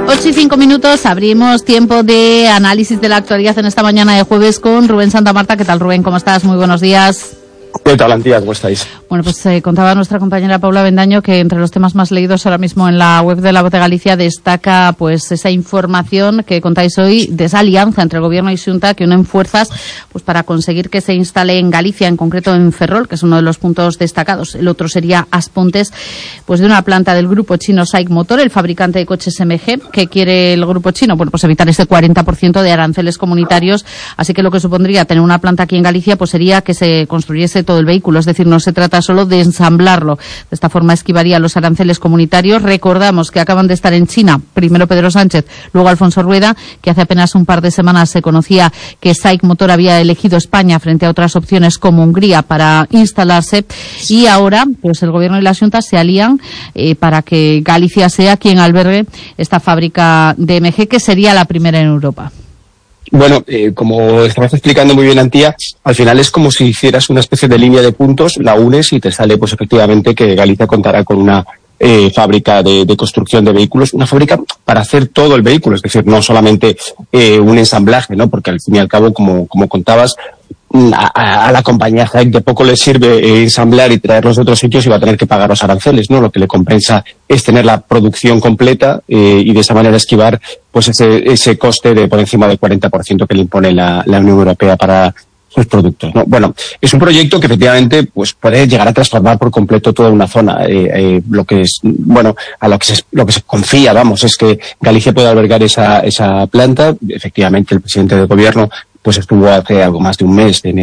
8:05, abrimos tiempo de análisis de la actualidad en esta mañana de jueves con Rubén Santamarta. ¿Qué tal, Rubén? ¿Cómo estás? Muy buenos días. ¿Qué tal, Antía? ¿Cómo estáis? Bueno, pues contaba nuestra compañera Paula Bendaño que entre los temas más leídos ahora mismo en la web de La Voz de Galicia destaca pues esa información que contáis hoy de esa alianza entre el Gobierno y Xunta que unen fuerzas pues para conseguir que se instale en Galicia, en concreto en Ferrol, que es uno de los puntos destacados. El otro sería Aspontes, pues de una planta del grupo chino SAIC Motor, el fabricante de coches MG, que quiere el grupo chino, bueno, pues evitar ese 40% de aranceles comunitarios, así que lo que supondría tener una planta aquí en Galicia pues sería que se construyese todo el vehículo, es decir, no se trata solo de ensamblarlo. De esta forma esquivaría los aranceles comunitarios. Recordamos que acaban de estar en China, primero Pedro Sánchez, luego Alfonso Rueda, que hace apenas un par de semanas se conocía que SAIC Motor había elegido España frente a otras opciones como Hungría para instalarse, y ahora pues el Gobierno y la Xunta se alían para que Galicia sea quien albergue esta fábrica de MG, que sería la primera en Europa. Bueno, como estabas explicando muy bien, Antía, al final es como si hicieras una especie de línea de puntos, la unes y te sale pues efectivamente que Galicia contará con una fábrica de construcción de vehículos, una fábrica para hacer todo el vehículo, es decir, no solamente un ensamblaje, ¿no? Porque al fin y al cabo, como contabas, a la compañía SAIC de poco le sirve ensamblar y traerlos de otros sitios y va a tener que pagar los aranceles, ¿no? Lo que le compensa es tener la producción completa y de esa manera esquivar pues ese coste de por encima del 40% que le impone la Unión Europea para sus productos, ¿no? Bueno, es un proyecto que efectivamente pues puede llegar a transformar por completo toda una zona. Lo que es, bueno, lo que se confía, vamos, es que Galicia pueda albergar esa planta. Efectivamente, el presidente del gobierno pues estuvo hace algo más de un mes en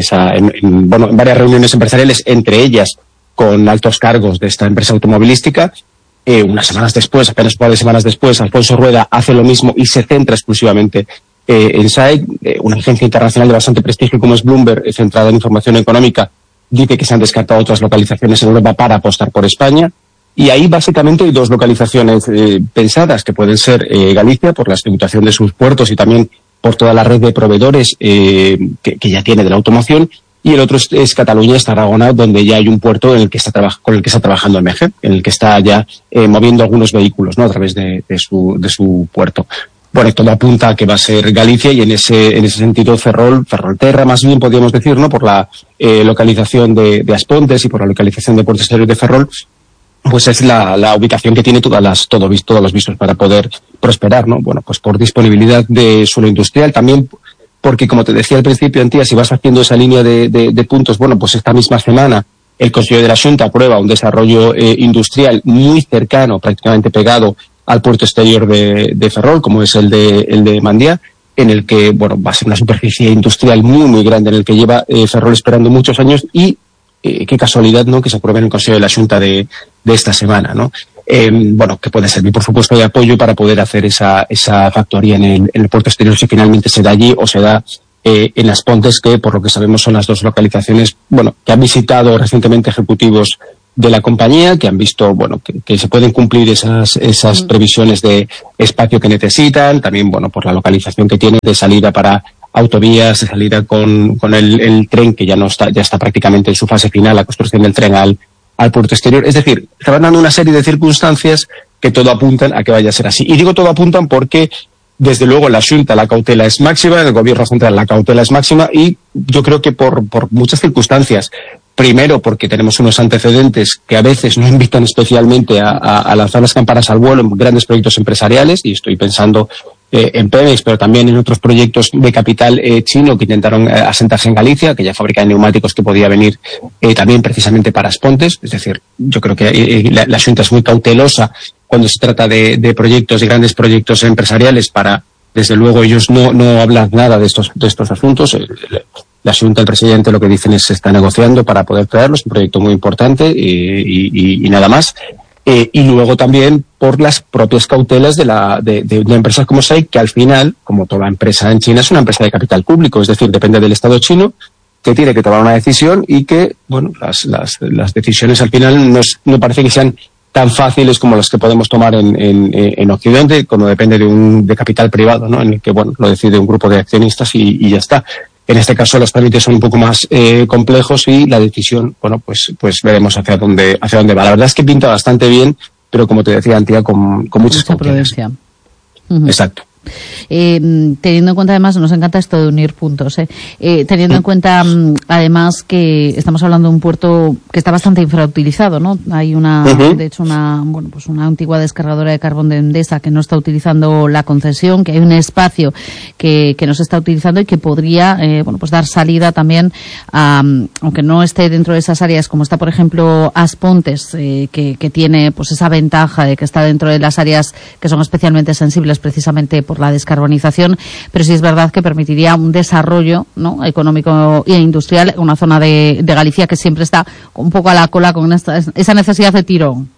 varias reuniones empresariales, entre ellas con altos cargos de esta empresa automovilística. Unas semanas después, apenas un par de semanas después, Alfonso Rueda hace lo mismo y se centra exclusivamente en SAIC, una agencia internacional de bastante prestigio como es Bloomberg, centrada en información económica, dice que se han descartado otras localizaciones en Europa para apostar por España. Y ahí básicamente hay dos localizaciones pensadas, que pueden ser Galicia, por la tributación de sus puertos y también por toda la red de proveedores que ya tiene de la automoción, y el otro es Cataluña, Tarragona, donde ya hay un puerto con el que está trabajando MG, en el que está ya moviendo algunos vehículos, ¿no? A través de su puerto. Bueno, todo apunta a que va a ser Galicia, y en ese sentido Ferrolterra, más bien podríamos decir, ¿no? Por la localización de Aspontes y por la localización de Puerto Exterior de Ferrol, pues es la ubicación que tiene todos los visos para poder prosperar, ¿no? Bueno, pues por disponibilidad de suelo industrial, también porque, como te decía al principio, Antía, si vas haciendo esa línea de puntos, bueno, pues esta misma semana el Consejo de la Xunta aprueba un desarrollo industrial muy cercano, prácticamente pegado al puerto exterior de Ferrol, como es el de Mandía, en el que, bueno, va a ser una superficie industrial muy, muy grande, en el que lleva Ferrol esperando muchos años, y qué casualidad, ¿no?, que se apruebe en el Consejo de la Xunta de esta semana, ¿no? Bueno, que puede servir, por supuesto, de apoyo para poder hacer esa factoría en el puerto exterior, si finalmente se da allí o se da en Aspontes, que por lo que sabemos son las dos localizaciones, bueno, que han visitado recientemente ejecutivos de la compañía, que han visto, bueno, que se pueden cumplir esas previsiones de espacio que necesitan, también, bueno, por la localización que tiene de salida para autovías, de salida con el tren, que ya está prácticamente en su fase final, la construcción del tren al puerto exterior. Es decir, se van dando una serie de circunstancias que todo apuntan a que vaya a ser así. Y digo todo apuntan porque, desde luego, en la Xunta la cautela es máxima, en el Gobierno central la cautela es máxima, y yo creo que por muchas circunstancias. Primero, porque tenemos unos antecedentes que a veces no invitan especialmente a lanzar las campanas al vuelo en grandes proyectos empresariales, y estoy pensando en Pemex, pero también en otros proyectos de capital chino que intentaron asentarse en Galicia, aquella fábrica de neumáticos que podía venir también precisamente para Aspontes. Es decir, yo creo que la Xunta es muy cautelosa cuando se trata de proyectos, de grandes proyectos empresariales, para, desde luego, ellos no hablan nada de estos asuntos. La Xunta, el presidente, lo que dicen es que se está negociando para poder traerlo, es un proyecto muy importante y nada más. Y luego también por las propias cautelas de empresas como SAIC, que al final, como toda empresa en China, es una empresa de capital público, es decir, depende del Estado chino, que tiene que tomar una decisión, y que, bueno, las decisiones al final no parece que sean tan fáciles como las que podemos tomar en Occidente, como depende de capital privado, ¿no? En el que, bueno, lo decide un grupo de accionistas y ya está. En este caso los trámites son un poco más complejos, y la decisión, bueno, pues veremos hacia dónde va. La verdad es que pinta bastante bien, pero como te decía, Antía, con muchas cautelas. Prudencia. Exacto. Teniendo en cuenta, además, nos encanta esto de unir puntos, teniendo en cuenta, además, que estamos hablando de un puerto que está bastante infrautilizado, ¿no? Hay de hecho, una antigua descargadora de carbón de Endesa que no está utilizando la concesión, que hay un espacio que no se está utilizando y que podría, pues dar salida también a, aunque no esté dentro de esas áreas, como está, por ejemplo, Aspontes, que tiene, pues, esa ventaja de que está dentro de las áreas que son especialmente sensibles precisamente por la descarbonización, pero sí es verdad que permitiría un desarrollo, ¿no?, económico e industrial, una zona de Galicia que siempre está un poco a la cola con esa necesidad de tirón.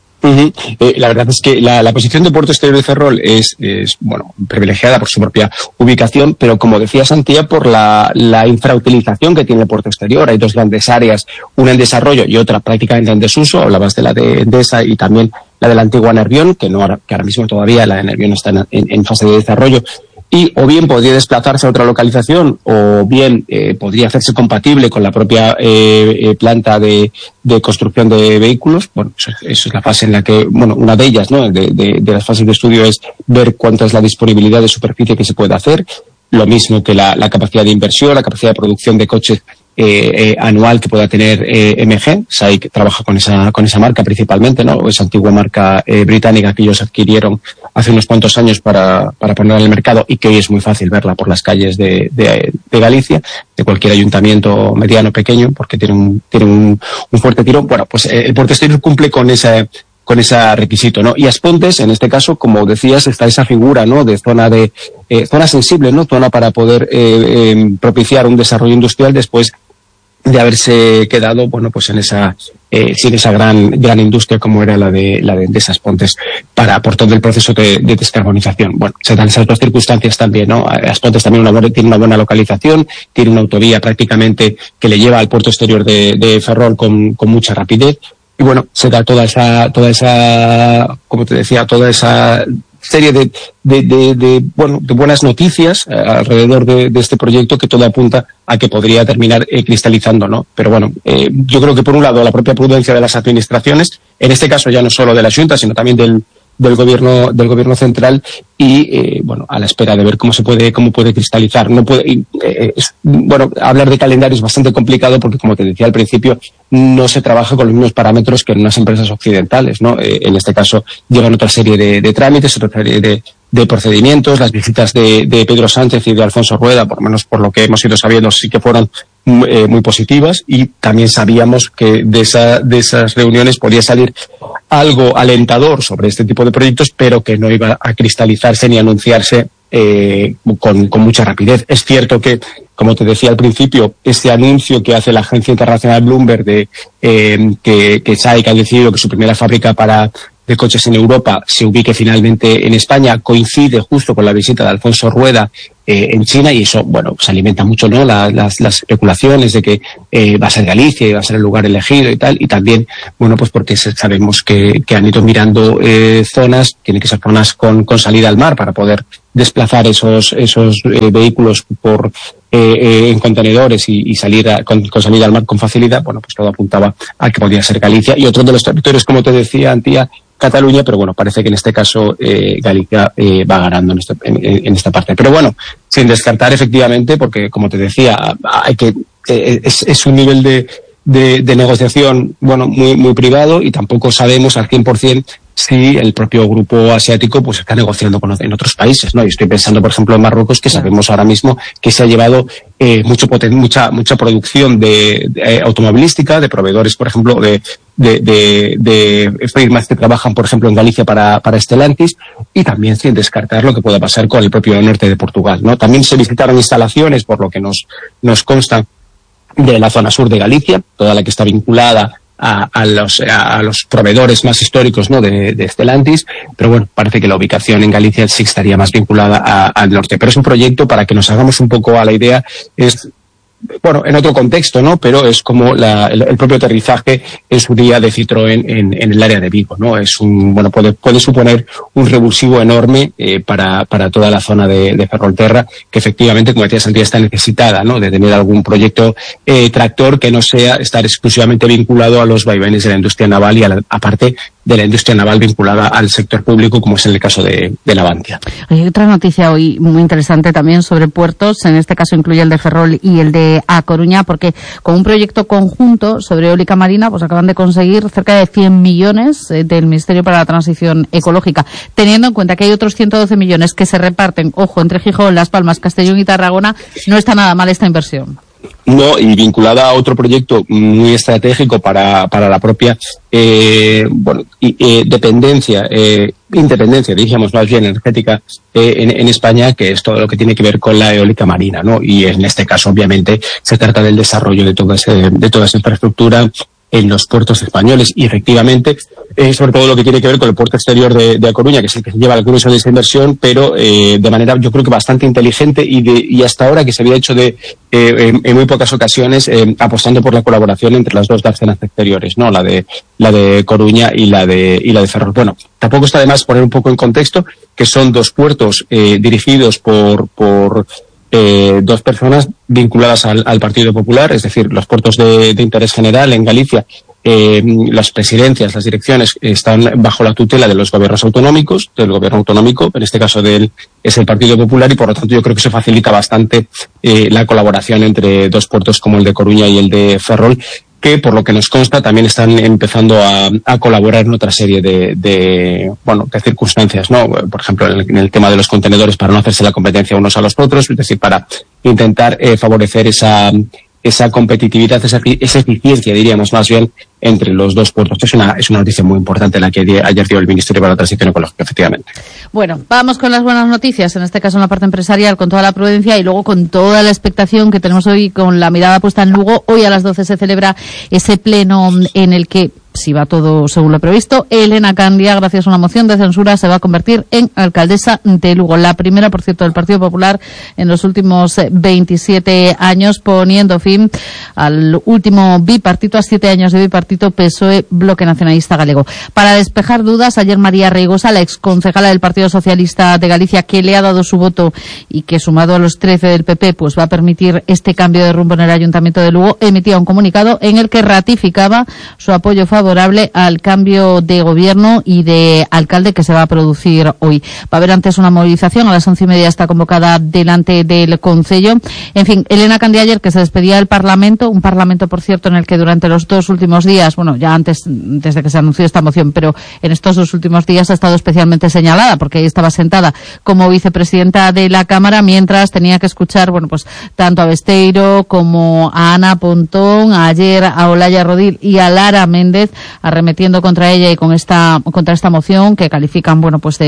La verdad es que la posición del puerto exterior de Ferrol es privilegiada por su propia ubicación, pero como decía Santiago, por la infrautilización que tiene el puerto exterior. Hay dos grandes áreas, una en desarrollo y otra prácticamente en desuso. Hablabas de la de Endesa y también la de la antigua Nervión, que ahora mismo todavía la de Nervión está en fase de desarrollo. Y o bien podría desplazarse a otra localización, o bien podría hacerse compatible con la propia planta de construcción de vehículos. Bueno, eso es la fase en la que, una de ellas, ¿no?, de las fases de estudio es ver cuánta es la disponibilidad de superficie que se puede hacer. Lo mismo que la capacidad de inversión, la capacidad de producción de coches anual que pueda tener MG. SAIC trabaja con esa marca principalmente, ¿no?, esa antigua marca británica que ellos adquirieron hace unos cuantos años para ponerla en el mercado y que hoy es muy fácil verla por las calles de Galicia, de cualquier ayuntamiento mediano o pequeño, porque tiene un fuerte tirón. Bueno, pues el puerto exterior cumple con ese requisito, ¿no? Y Aspontes, en este caso, como decías, está esa figura, ¿no?, de zona sensible, ¿no?, zona para poder propiciar un desarrollo industrial después de haberse quedado, pues en sin esa gran industria como era la de Endesa Aspontes por todo el proceso de descarbonización. Bueno, se dan esas dos circunstancias también, ¿no? Aspontes también tiene una buena localización, tiene una autovía prácticamente que le lleva al puerto exterior de Ferrol con mucha rapidez. Y bueno, se da toda esa, como te decía, toda esa serie de buenas noticias alrededor de este proyecto, que todo apunta a que podría terminar cristalizando, ¿no? Pero bueno, yo creo que por un lado la propia prudencia de las administraciones, en este caso ya no solo de la Xunta, sino también del gobierno central, y a la espera de ver cómo puede cristalizar. No puede, hablar de calendario es bastante complicado porque, como te decía al principio, no se trabaja con los mismos parámetros que en unas empresas occidentales, ¿no? En este caso llevan otra serie de trámites, otra serie de procedimientos. Las visitas de Pedro Sánchez y de Alfonso Rueda, por lo menos por lo que hemos ido sabiendo, sí que fueron muy positivas, y también sabíamos que de esas reuniones podía salir algo alentador sobre este tipo de proyectos, pero que no iba a cristalizarse ni anunciarse con mucha rapidez. Es cierto que, como te decía al principio, este anuncio que hace la agencia internacional Bloomberg de que SAIC ha decidido que su primera fábrica de coches en Europa se ubique finalmente en España, coincide justo con la visita de Alfonso Rueda en China, y eso, se alimenta mucho, ¿no?, las especulaciones de que va a ser Galicia y va a ser el lugar elegido y tal, y también, pues porque sabemos que han ido mirando zonas, tienen que ser zonas con salida al mar para poder desplazar esos vehículos en contenedores y salir con salida al mar con facilidad. Pues todo apuntaba a que podía ser Galicia, y otro de los territorios, como te decía, Antía, Cataluña, pero parece que en este caso Galicia va ganando en esta parte. Pero sin descartar efectivamente, porque como te decía, es un nivel de negociación muy privado, y tampoco sabemos al 100% si el propio grupo asiático está negociando en otros países, ¿no? Y estoy pensando, por ejemplo, en Marruecos, que sabemos ahora mismo que se ha llevado mucha producción de automovilística, de proveedores, por ejemplo, de firmas que trabajan, por ejemplo, en Galicia para Stellantis, y también sin descartar lo que pueda pasar con el propio norte de Portugal, ¿no? También se visitaron instalaciones, por lo que nos consta, de la zona sur de Galicia, toda la que está vinculada a los proveedores más históricos, ¿no?, de Stellantis, pero parece que la ubicación en Galicia sí estaría más vinculada al norte. Pero es un proyecto, para que nos hagamos un poco a la idea, es en otro contexto, ¿no? Pero es como el propio aterrizaje en su día de Citroën en el área de Vigo, ¿no? Es puede suponer un revulsivo enorme para toda la zona de Ferrolterra, que efectivamente, como decía Santiago, está necesitada, ¿no?, de tener algún proyecto tractor que no sea estar exclusivamente vinculado a los vaivenes de la industria naval y aparte la industria naval vinculada al sector público, como es en el caso de Navantia. Hay otra noticia hoy muy interesante también sobre puertos, en este caso incluye el de Ferrol y el de A Coruña, porque con un proyecto conjunto sobre eólica marina, pues acaban de conseguir cerca de 100 millones del Ministerio para la Transición Ecológica, teniendo en cuenta que hay otros 112 millones que se reparten, ojo, entre Gijón, Las Palmas, Castellón y Tarragona. No está nada mal esta inversión. No, y vinculada a otro proyecto muy estratégico para la propia independencia, diríamos más bien, energética en España, que es todo lo que tiene que ver con la eólica marina, ¿no? Y en este caso, obviamente, se trata del desarrollo de toda esa infraestructura en los puertos españoles, y efectivamente, sobre todo lo que tiene que ver con el puerto exterior de A Coruña, que es el que lleva el grueso de esa inversión, pero de manera, yo creo que bastante inteligente, y hasta ahora que se había hecho en muy pocas ocasiones, apostando por la colaboración entre las dos dársenas exteriores, ¿no? La de Coruña y la de Ferrol. Bueno, tampoco está de más poner un poco en contexto que son dos puertos dirigidos por dos personas vinculadas al Partido Popular, es decir, los puertos de interés general en Galicia, las presidencias, las direcciones están bajo la tutela de los gobiernos autonómicos, del gobierno autonómico, en este caso es el Partido Popular, y por lo tanto yo creo que se facilita bastante la colaboración entre dos puertos como el de Coruña y el de Ferrol, que por lo que nos consta también están empezando a colaborar en otra serie de circunstancias, ¿no? Por ejemplo, en el tema de los contenedores, para no hacerse la competencia unos a los otros, es decir, para intentar favorecer esa competitividad, esa eficiencia, diríamos más bien, entre los dos puertos. Es una noticia muy importante la que ayer dio el Ministerio para la Transición Ecológica, efectivamente. Bueno, vamos con las buenas noticias, en este caso en la parte empresarial, con toda la prudencia y luego con toda la expectación que tenemos hoy, con la mirada puesta en Lugo. Hoy a las 12 se celebra ese pleno en el que, si va todo según lo previsto, Elena Candia, gracias a una moción de censura, se va a convertir en alcaldesa de Lugo. La primera, por cierto, del Partido Popular en los últimos 27 años, poniendo fin al último bipartito, a 7 años de bipartito PSOE, Bloque Nacionalista Galego. Para despejar dudas, ayer María Reigosa, la exconcejala del Partido Socialista de Galicia, que le ha dado su voto y que, sumado a los 13 del PP, pues va a permitir este cambio de rumbo en el Ayuntamiento de Lugo, emitía un comunicado en el que ratificaba su apoyo favorable al cambio de gobierno y de alcalde que se va a producir hoy. Va a haber antes una movilización, a las 11:30 está convocada delante del Concello. En fin, Elena Candia ayer, que se despedía del Parlamento, un Parlamento, por cierto, en el que durante los 2 últimos días, bueno, ya antes, desde que se anunció esta moción, pero en estos 2 últimos días ha estado especialmente señalada, porque ahí estaba sentada como vicepresidenta de la Cámara, mientras tenía que escuchar, bueno, pues tanto a Besteiro como a Ana Pontón, ayer a Olaya Rodil y a Lara Méndez, arremetiendo contra ella y contra esta moción que califican, bueno, pues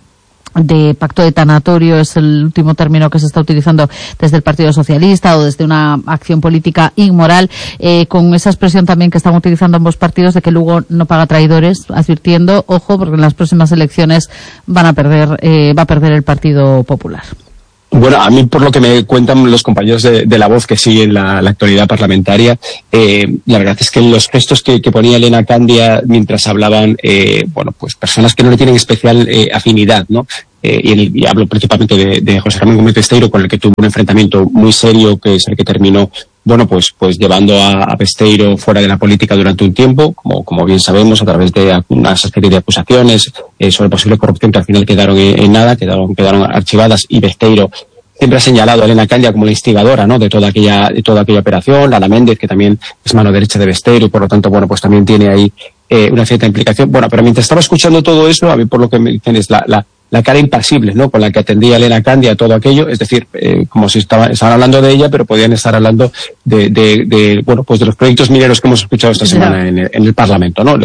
de pacto de tanatorio, es el último término que se está utilizando desde el Partido Socialista, o desde una acción política inmoral, con esa expresión también que están utilizando ambos partidos de que Lugo no paga traidores, advirtiendo, ojo, porque en las próximas elecciones va a perder el Partido Popular. Bueno, a mí, por lo que me cuentan los compañeros de La Voz que siguen la actualidad parlamentaria, la verdad es que los gestos que ponía Elena Candia mientras hablaban, pues personas que no le tienen especial afinidad, ¿no? Y hablo principalmente de José Ramón Gómez Besteiro, con el que tuvo un enfrentamiento muy serio, que es el que terminó, pues llevando a Besteiro fuera de la política durante un tiempo, como bien sabemos, a través de una serie de acusaciones sobre posible corrupción que al final quedaron en nada, quedaron archivadas, y Besteiro siempre ha señalado a Elena Candia como la instigadora, ¿no?, de toda aquella operación. Ana Méndez, que también es mano derecha de Besteiro, y por lo tanto, pues también tiene ahí una cierta implicación. Bueno, pero mientras estaba escuchando todo eso, a mí, por lo que me dicen, es la cara impasible, ¿no?, con la que atendía Elena Candia a todo aquello, es decir, como si estaban hablando de ella, pero podían estar hablando de los proyectos mineros que hemos escuchado esta semana en el Parlamento, ¿no?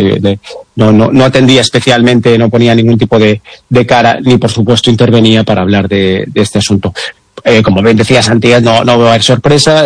No atendía especialmente, no ponía ningún tipo de cara, ni por supuesto intervenía para hablar de este asunto. Como bien decía Santiago, no va a haber sorpresa,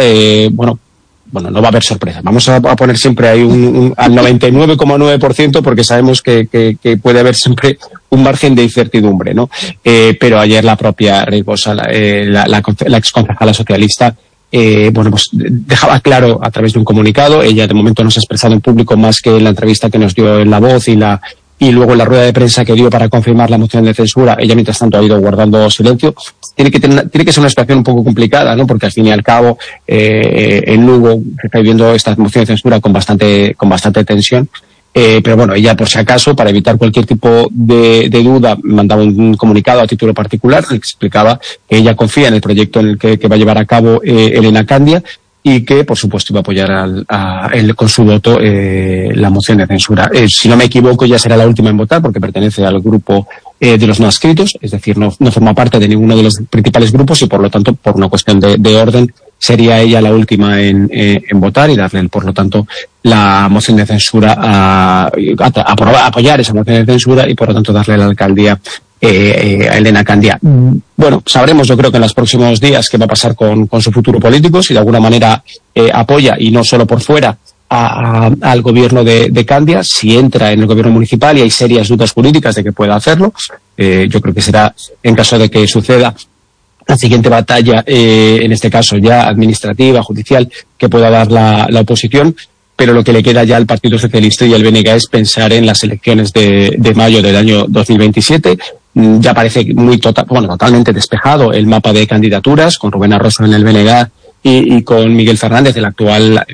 no va a haber sorpresa. Vamos a poner siempre ahí al 99,9%, porque sabemos que puede haber siempre un margen de incertidumbre, ¿no? Pero ayer la propia Reigosa, la exconcejala socialista, pues dejaba claro a través de un comunicado. Ella de momento no se ha expresado en público más que en la entrevista que nos dio en La Voz y luego en la rueda de prensa que dio para confirmar la moción de censura. Ella, mientras tanto, ha ido guardando silencio. Tiene que ser una situación un poco complicada, ¿no? Porque al fin y al cabo, en Lugo se está viviendo esta moción de censura con bastante tensión. pero bueno, ella por si acaso, para evitar cualquier tipo de duda, mandaba un comunicado a título particular en el que explicaba que ella confía en el proyecto en el que va a llevar a cabo Elena Candia, y que, por supuesto, iba a apoyar con su voto la moción de censura. Si no me equivoco, ya será la última en votar, porque pertenece al grupo de los no adscritos, es decir, no forma parte de ninguno de los principales grupos, y por lo tanto, por una cuestión de orden, sería ella la última en votar y darle, por lo tanto, la moción de censura apoyar esa moción de censura y, por lo tanto, darle la alcaldía a Elena Candia. Bueno, sabremos, yo creo que en los próximos días qué va a pasar con su futuro político, si de alguna manera apoya, y no solo por fuera, al gobierno de Candia, si entra en el gobierno municipal, y hay serias dudas jurídicas de que pueda hacerlo. Yo creo que será, en caso de que suceda, la siguiente batalla, en este caso ya administrativa, judicial, que pueda dar la oposición. Pero lo que le queda ya al Partido Socialista y al BNG es pensar en las elecciones de mayo del año 2027. Ya parece totalmente despejado el mapa de candidaturas, con Rubén Arroso en el BNG y con Miguel Fernández, el actual,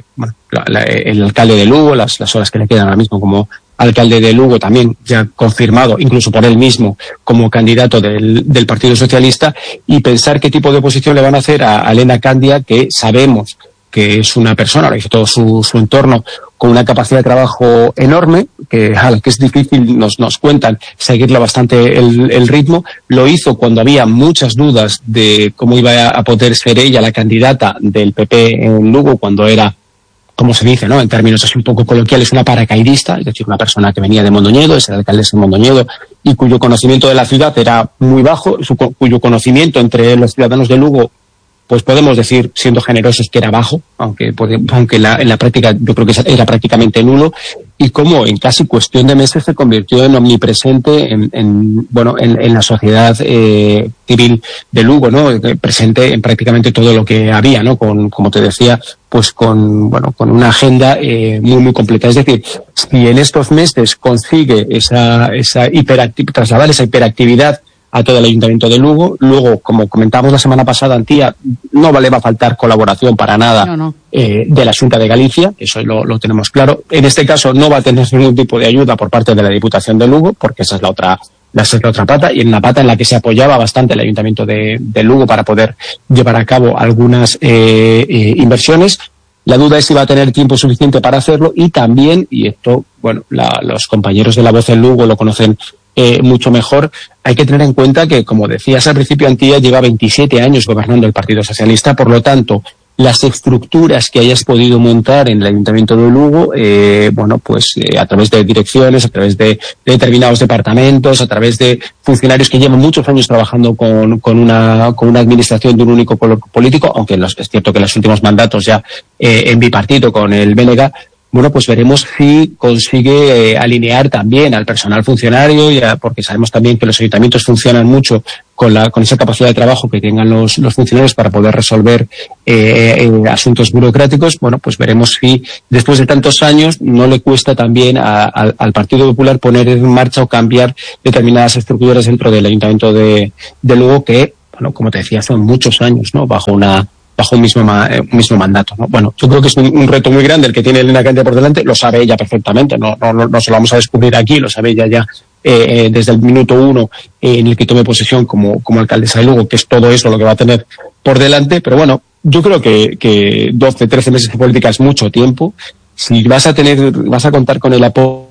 el alcalde de Lugo, las horas que le quedan ahora mismo como alcalde de Lugo, también ya confirmado, incluso por él mismo, como candidato del Partido Socialista, y pensar qué tipo de oposición le van a hacer a Elena Candia, que sabemos que es una persona, lo dice todo su entorno, con una capacidad de trabajo enorme, que es difícil, nos cuentan, seguirle bastante el ritmo. Lo hizo cuando había muchas dudas de cómo iba a poder ser ella la candidata del PP en Lugo, cuando era, como se dice, ¿no?, en términos así un poco coloquiales, una paracaidista, es decir, una persona que venía de Mondoñedo, es el alcalde de Mondoñedo, y cuyo conocimiento de la ciudad era muy bajo, cuyo conocimiento entre los ciudadanos de Lugo, pues podemos decir, siendo generosos, que era bajo, aunque en la práctica yo creo que era prácticamente nulo, y como en casi cuestión de meses se convirtió en omnipresente en la sociedad civil de Lugo, ¿no?, presente en prácticamente todo lo que había, ¿no?, como te decía, pues con una agenda muy completa. Es decir, si en estos meses consigue trasladar esa hiperactividad a todo el Ayuntamiento de Lugo. Luego, como comentábamos la semana pasada, Antía, no le va a faltar colaboración para nada de la Xunta de Galicia, eso lo tenemos claro. En este caso no va a tener ningún tipo de ayuda por parte de la Diputación de Lugo, porque esa es la otra pata, y en una pata en la que se apoyaba bastante el Ayuntamiento de Lugo para poder llevar a cabo algunas inversiones. La duda es si va a tener tiempo suficiente para hacerlo, y también, y esto, los compañeros de La Voz en Lugo lo conocen mucho mejor, hay que tener en cuenta que, como decías al principio, Antía lleva 27 años gobernando el Partido Socialista, por lo tanto, las estructuras que hayas podido montar en el Ayuntamiento de Lugo, a través de direcciones, a través de determinados departamentos, a través de funcionarios que llevan muchos años trabajando con una administración de un único color político, aunque es cierto que en los últimos mandatos ya en bipartito con el BNG, pues veremos si consigue alinear también al personal funcionario, porque sabemos también que los ayuntamientos funcionan mucho con esa capacidad de trabajo que tengan los funcionarios para poder resolver asuntos burocráticos. Pues veremos si después de tantos años no le cuesta también al Partido Popular poner en marcha o cambiar determinadas estructuras dentro del Ayuntamiento de Lugo, que, como te decía, son muchos años, ¿no?, bajo un mismo mandato, ¿no? Yo creo que es un reto muy grande el que tiene Elena Candia por delante. Lo sabe ella perfectamente, no se lo vamos a descubrir aquí, lo sabe ella ya desde el minuto 1 en el que tome posesión como alcaldesa de Lugo, que es todo eso lo que va a tener por delante. Pero yo creo que 12, 13 meses de política es mucho tiempo. Si vas a contar con el apoyo.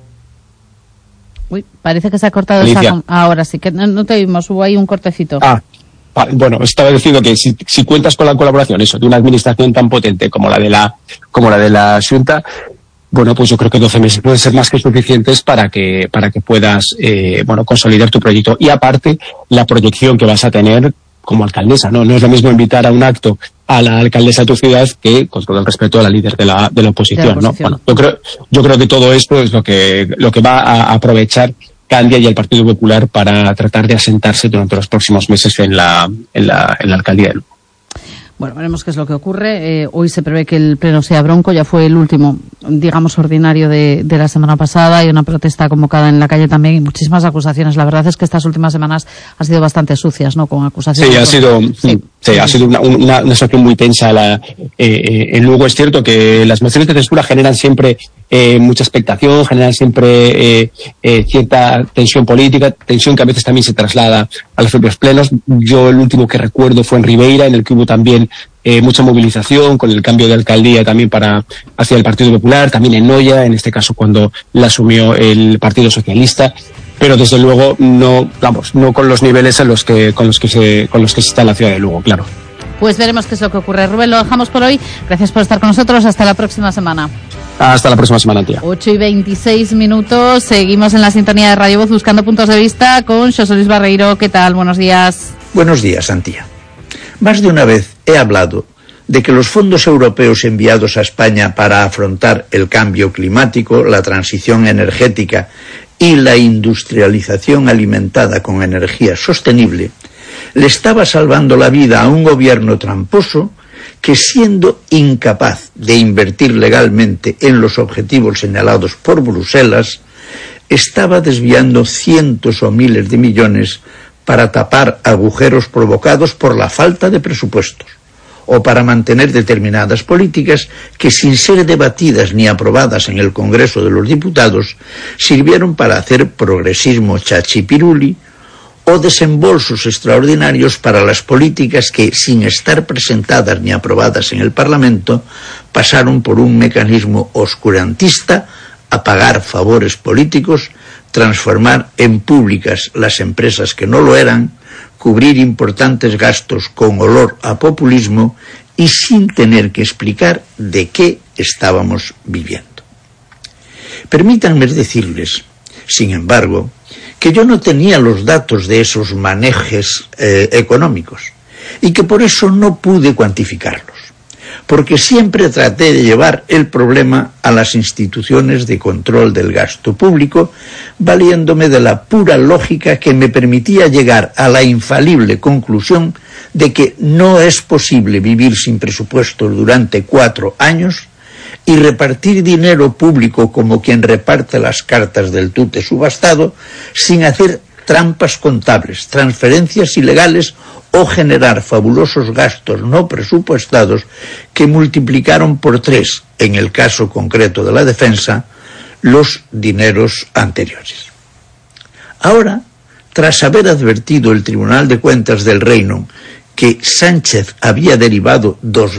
Uy, parece que se ha cortado ahora sí que no te oímos, hubo ahí un cortecito. Estaba diciendo que si cuentas con la colaboración de una administración tan potente como la de la Xunta, pues yo creo que 12 meses pueden ser más que suficientes para que puedas consolidar tu proyecto. Y aparte, la proyección que vas a tener como alcaldesa, no es lo mismo invitar a un acto a la alcaldesa de tu ciudad que, con todo el respeto, a la líder de la oposición, ¿no? Yo creo que todo esto es lo que va a aprovechar Candia y el Partido Popular para tratar de asentarse durante los próximos meses en la alcaldía de Lugo. Bueno, veremos qué es lo que ocurre. Hoy se prevé que el pleno sea bronco, ya fue el último, digamos, ordinario de la semana pasada. Hay una protesta convocada en la calle también y muchísimas acusaciones. La verdad es que estas últimas semanas han sido bastante sucias, ¿no?, con acusaciones. Ha sido una situación muy tensa en Lugo. Es cierto que las mociones de censura generan siempre mucha expectación, generan siempre cierta tensión política, tensión que a veces también se traslada a los propios plenos. Yo el último que recuerdo fue en Ribeira, en el que hubo también mucha movilización con el cambio de alcaldía también hacia el Partido Popular, también en Noia, en este caso cuando la asumió el Partido Socialista, pero desde luego no con los niveles con los que se está en la ciudad de Lugo, claro. Pues veremos qué es lo que ocurre. Rubén, lo dejamos por hoy. Gracias por estar con nosotros. Hasta la próxima semana. Hasta la próxima semana, tía. 8:26. Seguimos en la sintonía de Radio Voz buscando puntos de vista con Xosé Luis Barreiro. ¿Qué tal? Buenos días. Buenos días, Antía. Más de una vez he hablado de que los fondos europeos enviados a España para afrontar el cambio climático, la transición energética y la industrialización alimentada con energía sostenible, le estaba salvando la vida a un gobierno tramposo que, siendo incapaz de invertir legalmente en los objetivos señalados por Bruselas, estaba desviando cientos o miles de millones para tapar agujeros provocados por la falta de presupuestos, o para mantener determinadas políticas que, sin ser debatidas ni aprobadas en el Congreso de los Diputados, sirvieron para hacer progresismo chachipiruli o desembolsos extraordinarios para las políticas que, sin estar presentadas ni aprobadas en el Parlamento, pasaron por un mecanismo oscurantista a pagar favores políticos, transformar en públicas las empresas que no lo eran, cubrir importantes gastos con olor a populismo y sin tener que explicar de qué estábamos viviendo. Permítanme decirles, sin embargo, que yo no tenía los datos de esos manejes económicos y que por eso no pude cuantificarlos, porque siempre traté de llevar el problema a las instituciones de control del gasto público, valiéndome de la pura lógica que me permitía llegar a la infalible conclusión de que no es posible vivir sin presupuestos durante 4 años y repartir dinero público como quien reparte las cartas del tute subastado sin hacer trampas contables, transferencias ilegales o generar fabulosos gastos no presupuestados que multiplicaron por 3, en el caso concreto de la defensa, los dineros anteriores. Ahora, tras haber advertido el Tribunal de Cuentas del Reino que Sánchez había derivado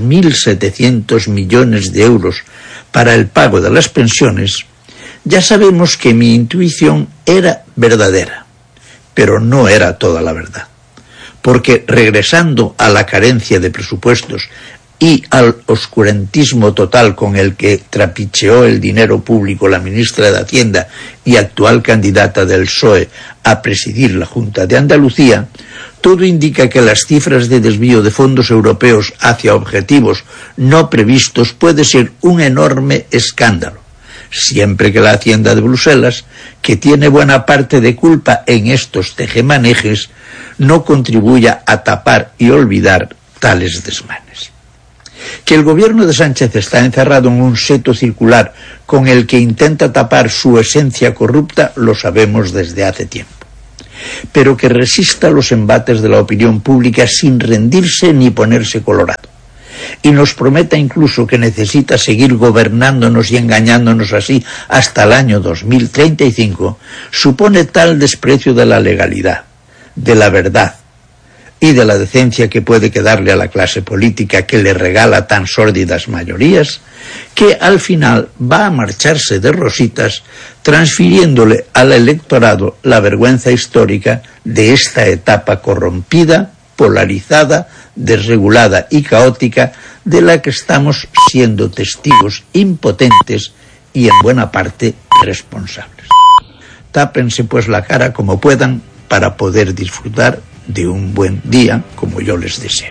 2.700 millones de euros para el pago de las pensiones, ya sabemos que mi intuición era verdadera, pero no era toda la verdad. Porque regresando a la carencia de presupuestos y al oscurantismo total con el que trapicheó el dinero público la ministra de Hacienda y actual candidata del PSOE a presidir la Junta de Andalucía, todo indica que las cifras de desvío de fondos europeos hacia objetivos no previstos puede ser un enorme escándalo, siempre que la Hacienda de Bruselas, que tiene buena parte de culpa en estos tejemanejes, no contribuya a tapar y olvidar tales desmanes. Que el gobierno de Sánchez está encerrado en un seto circular con el que intenta tapar su esencia corrupta lo sabemos desde hace tiempo, pero que resista los embates de la opinión pública sin rendirse ni ponerse colorado, y nos prometa incluso que necesita seguir gobernándonos y engañándonos así hasta el año 2035, supone tal desprecio de la legalidad, de la verdad y de la decencia que puede quedarle a la clase política que le regala tan sórdidas mayorías, que al final va a marcharse de rositas, transfiriéndole al electorado la vergüenza histórica de esta etapa corrompida, polarizada, desregulada y caótica de la que estamos siendo testigos impotentes y en buena parte responsables. Tápense pues la cara como puedan para poder disfrutar de un buen día como yo les deseo.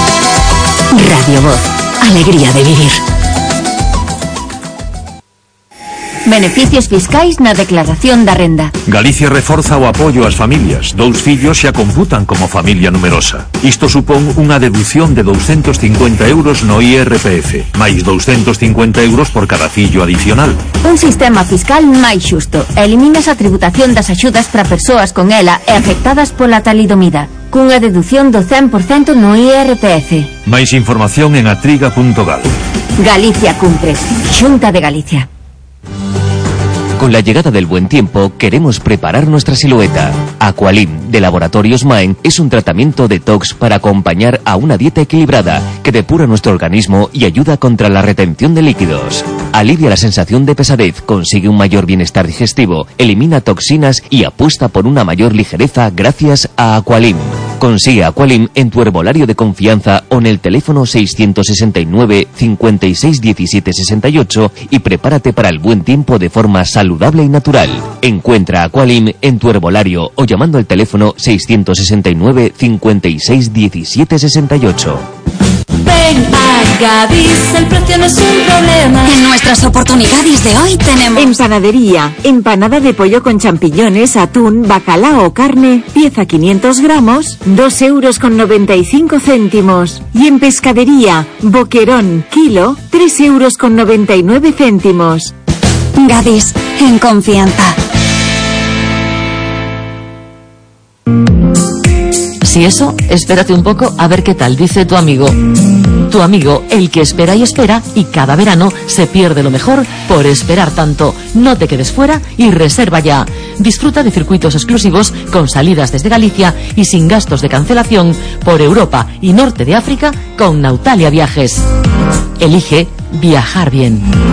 Radio Voz, alegría de vivir. Beneficios fiscais na declaración da renda. Galicia reforza o apoio ás familias. 2 fillos xa computan como familia numerosa. Isto supón unha deducción de 250 euros no IRPF, máis 250 euros por cada fillo adicional. Un sistema fiscal máis xusto. Eliminas a tributación das axudas para persoas con ela e afectadas pola talidomida, cunha deducción do 100% no IRPF. Máis información en atriga.gal. Galicia cumpre. Xunta de Galicia. Con la llegada del buen tiempo, queremos preparar nuestra silueta. Aqualim, de Laboratorios Maen, es un tratamiento detox para acompañar a una dieta equilibrada que depura nuestro organismo y ayuda contra la retención de líquidos. Alivia la sensación de pesadez, consigue un mayor bienestar digestivo, elimina toxinas y apuesta por una mayor ligereza gracias a Aqualim. Consigue Aqualim en tu herbolario de confianza o en el teléfono 669 56 17 68 y prepárate para el buen tiempo de forma saludable y natural. Encuentra Aqualim en tu herbolario o llamando al teléfono 669 56 17 68. Ven a Gadis, el precio no es un problema. En nuestras oportunidades de hoy tenemos... En panadería, empanada de pollo con champiñones, atún, bacalao o carne, pieza 500 gramos, 2,95 €. Y en pescadería, boquerón, kilo, 3,99 €. Gadis, en confianza. Si eso, espérate un poco a ver qué tal dice tu amigo. Tu amigo, el que espera y cada verano se pierde lo mejor por esperar tanto. No te quedes fuera y reserva ya. Disfruta de circuitos exclusivos con salidas desde Galicia y sin gastos de cancelación por Europa y norte de África con Nautalia Viajes. Elige viajar bien.